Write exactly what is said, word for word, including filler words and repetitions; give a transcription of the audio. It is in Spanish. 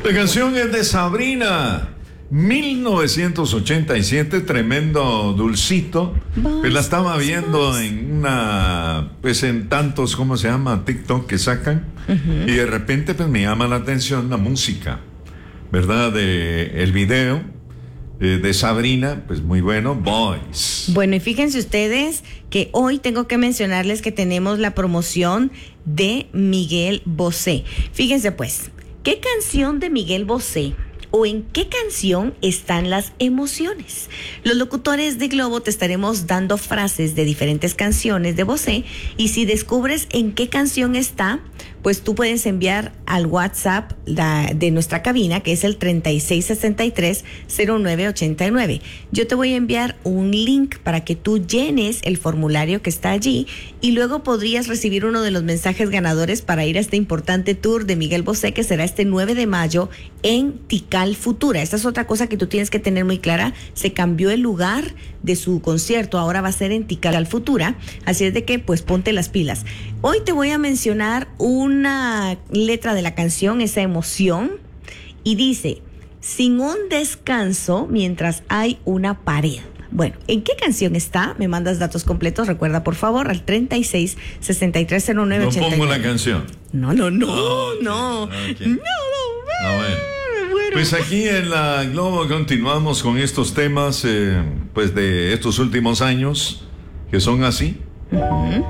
La canción es de Sabrina, mil novecientos ochenta y siete, tremendo dulcito. Pues la estaba viendo en una, pues en tantos, ¿cómo se llama? TikTok que sacan. Uh-huh. Y de repente pues me llama la atención la música, ¿verdad? De el video eh, de Sabrina, pues muy bueno, Boys. Bueno, y fíjense ustedes que hoy tengo que mencionarles que tenemos la promoción de Miguel Bosé. Fíjense pues, ¿qué canción de Miguel Bosé o en qué canción están las emociones? Los locutores de Globo te estaremos dando frases de diferentes canciones de Bosé, y si descubres en qué canción está, pues tú puedes enviar al WhatsApp la, de nuestra cabina, que es el treinta y seis sesenta y tres cero nueve ochenta y nueve. Yo te voy a enviar un link para que tú llenes el formulario que está allí, y luego podrías recibir uno de los mensajes ganadores para ir a este importante tour de Miguel Bosé, que será este nueve de mayo en Tikal Futura. Esta es otra cosa que tú tienes que tener muy clara. Se cambió el lugar de su concierto, ahora va a ser en Tikal Futura, así es de que pues ponte las pilas. Hoy te voy a mencionar una letra de la canción, esa emoción, y dice: sin un descanso mientras hay una pared. Bueno, ¿en qué canción está? Me mandas datos completos, recuerda por favor al treinta y seis sesenta y tres cero nueve ochenta y nueve. No pongo la canción. No, no, no, oh, okay. no, okay. no, no, ah, bueno. Bueno. Pues aquí en la Globo continuamos con estos temas, eh, pues de estos últimos años, que son así. Uh-huh.